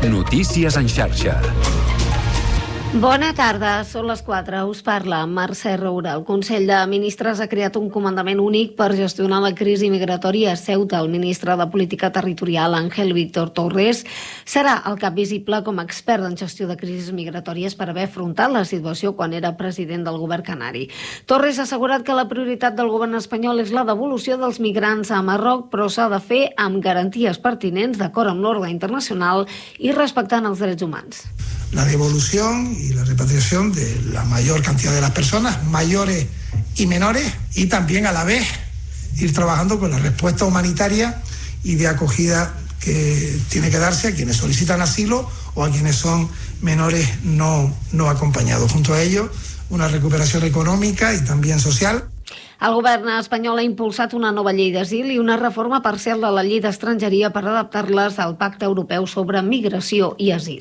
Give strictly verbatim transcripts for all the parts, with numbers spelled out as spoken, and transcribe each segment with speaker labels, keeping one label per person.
Speaker 1: Notícies en xarxa.
Speaker 2: Bona tarda, són les quatre. Us parla Mercè Roura. El Consell de Ministres ha creat un comandament únic per gestionar la crisi migratòria a Ceuta. El ministre de Política Territorial, Ángel Víctor Torres, serà el cap visible com a expert en gestió de crisis migratòries per haver afrontat la situació quan era president del govern canari. Torres ha assegurat que la prioritat del govern espanyol és la devolució dels migrants a Marroc, però s'ha de fer amb garanties pertinents, d'acord amb l'ordre internacional i respectant els drets humans.
Speaker 3: La devolución y la repatriación de la mayor cantidad de las personas, mayores y menores, y también a la vez ir trabajando con la respuesta humanitaria y de acogida que tiene que darse a quienes solicitan asilo o a quienes son menores no, no acompañados. Junto a ello, una recuperación económica y también social.
Speaker 2: El govern espanyol ha impulsat una nova llei d'asil i una reforma parcial de la llei d'estrangeria per adaptar-les al Pacte Europeu sobre Migració i Asil.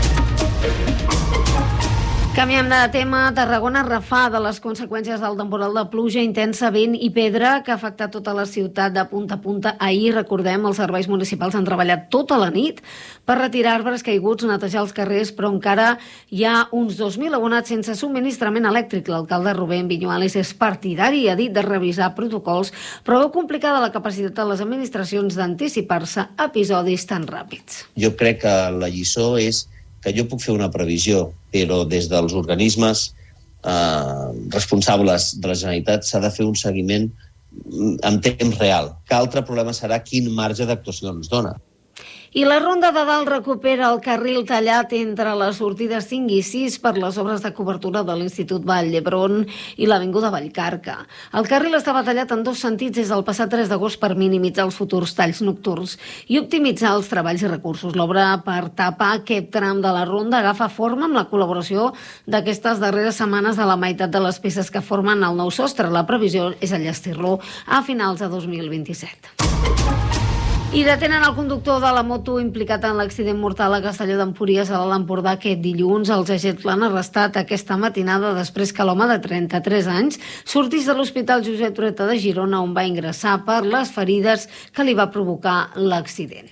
Speaker 2: Canviem de tema. Tarragona refà de les conseqüències del temporal de pluja intensa, vent i pedra que ha afectat tota la ciutat de punta a punta. Ahir, recordem, els serveis municipals han treballat tota la nit per retirar arbres caiguts, netejar els carrers, però encara hi ha uns dos mil abonats sense subministrament elèctric. L'alcalde Rubén Viñuales és partidari i ha dit de revisar protocols, però veu complicada la capacitat de les administracions d'anticipar-se a episodis tan ràpids.
Speaker 4: Jo crec que la lliçó és que jo puc fer una previsió, però des dels organismes eh, responsables de la Generalitat s'ha de fer un seguiment en temps real. Que altre problema serà quin marge d'actuació ens dona.
Speaker 2: I la Ronda de Dalt recupera el carril tallat entre les sortides cinc i sis per les obres de cobertura de l'Institut Vall d'Hebron i l'Avinguda Vallcarca. El carril estava tallat en dos sentits des del passat tres d'agost per minimitzar els futurs talls nocturns i optimitzar els treballs i recursos. L'obra per tapar aquest tram de la Ronda agafa forma amb la col·laboració d'aquestes darreres setmanes de la meitat de les peces que formen el nou sostre. La previsió és enllestir-lo a finals de dos mil vint-i-set. I detenen el conductor de la moto implicat en l'accident mortal a Castelló d'Empúries a l'Alt Empordà aquest dilluns. Els agents l'han arrestat aquesta matinada després que l'home de trenta-tres anys sortís de l'Hospital Josep Trueta de Girona, on va ingressar per les ferides que li va provocar l'accident.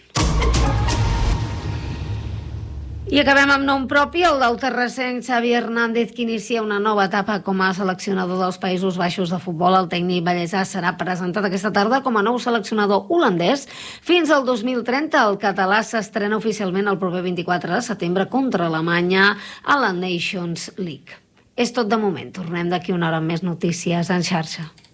Speaker 2: I acabem amb nom propi, el del terrassenc Xavi Hernández, que inicia una nova etapa com a seleccionador dels Països Baixos de futbol. El tècnic vallesà serà presentat aquesta tarda com a nou seleccionador holandès. Fins al dos mil trenta, el català s'estrena oficialment el proper vint-i-quatre de setembre contra Alemanya a la Nations League. És tot de moment. Tornem d'aquí una hora amb més notícies en xarxa.